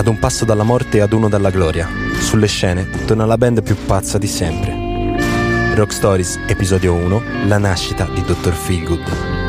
Ad un passo dalla morte e ad uno dalla gloria, sulle scene torna la band più pazza di sempre. Rock Stories, episodio 1, la nascita di Dr. Feelgood.